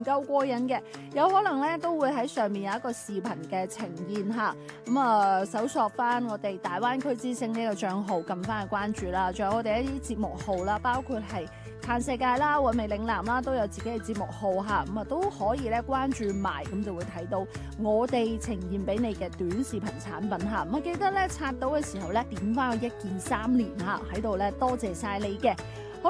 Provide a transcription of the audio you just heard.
夠過癮嘅，有可能咧都會喺上面有一個視頻嘅呈現嚇。咁啊，搜索翻我哋大灣區之星呢個帳號，撳翻去關注啦。仲有我哋一啲節目號啦，包括係嘆世界啦、韻味嶺南啦，都有自己嘅節目號嚇。咁啊都可以咧關注埋，咁就會睇到我哋呈現俾你嘅短視頻產品嚇。咁啊記得咧刷到嘅時候咧點翻個1鍵3連嚇喺度咧，多謝晒你嘅。